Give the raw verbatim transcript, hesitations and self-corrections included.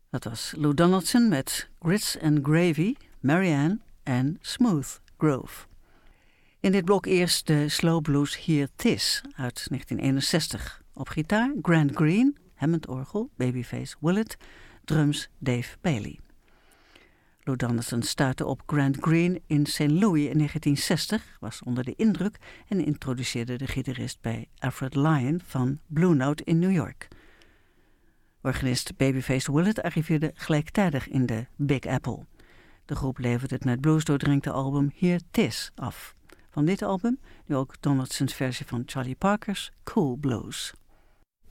Dat was Lou Donaldson met Grits and Gravy, Marianne en Smooth Grove. In dit blok eerst de slow blues Hear 'Tis uit negentien eenenzestig. Op gitaar Grant Green, Hammond-orgel Babyface Willett, drums Dave Bailey. Lou Donaldson stuitte op Grant Green in Saint Louis in negentien zestig, was onder de indruk en introduceerde de gitarist bij Alfred Lyon van Blue Note in New York. Organist Babyface Willett arriveerde gelijktijdig in de Big Apple. De groep leverde het met blues doordrenkte album Hear 'Tis af. Van dit album nu ook Donaldson's versie van Charlie Parker's Cool Blues.